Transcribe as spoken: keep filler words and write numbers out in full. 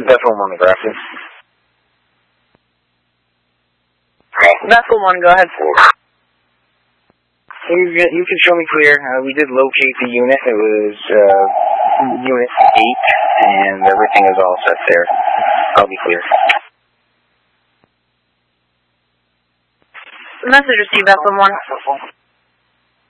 Vessel one, graphic. Vessel one, go ahead. You, you can show me clear. Uh, we did locate the unit. It was uh, Unit eight, and everything is all set there. I'll be clear. Message received, Vessel one.